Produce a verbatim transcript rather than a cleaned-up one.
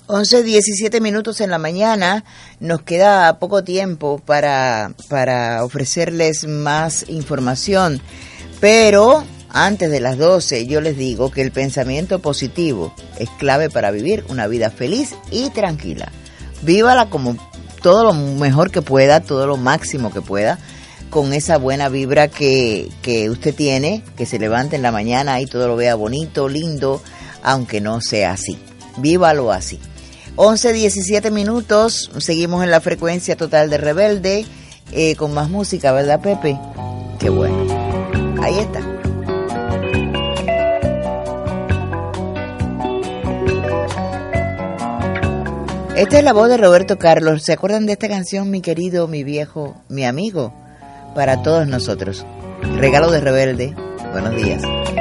once diecisiete minutos en la mañana, nos queda poco tiempo para, para ofrecerles más información, pero antes de las doce yo les digo que el pensamiento positivo es clave para vivir una vida feliz y tranquila. Vívala como todo lo mejor que pueda, todo lo máximo que pueda, con esa buena vibra que, que usted tiene, que se levante en la mañana y todo lo vea bonito, lindo, aunque no sea así. Vívalo así. once diecisiete minutos, seguimos en la frecuencia total de Rebelde, eh, con más música, ¿verdad, Pepe? Qué bueno. Ahí está. Esta es la voz de Roberto Carlos. ¿Se acuerdan de esta canción, mi querido, mi viejo, mi amigo? Para todos nosotros. Regalo de Rebelde. Buenos días.